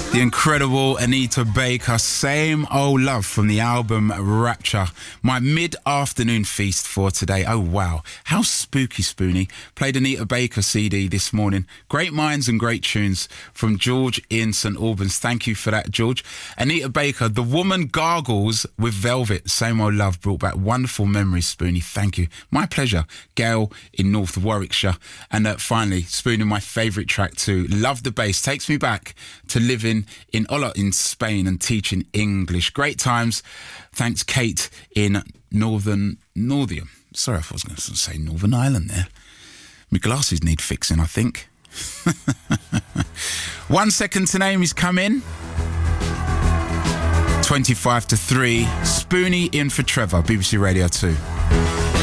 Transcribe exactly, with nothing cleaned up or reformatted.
The incredible Anita Baker, Same Old Love from the album Rapture. My mid-afternoon feast for today. Oh, wow. How spooky, Spoonie. Played Anita Baker C D this morning. Great minds and great tunes from George in St Albans. Thank you for that, George. Anita Baker, The Woman Gargles with Velvet. Same Old Love brought back wonderful memories, Spoonie. Thank you. My pleasure. Gail in North Warwickshire. And uh, finally, Spoonie, my favourite track too. Love the Bass. Takes me back to living in Ola in Spain and teaching English. Great times. Thanks, Kate in Northern Northium. Sorry, if I was going to say Northern Ireland there. My glasses need fixing, I think. One second to name is come in. twenty-five to three. Spoonie in for Trevor, B B C Radio two.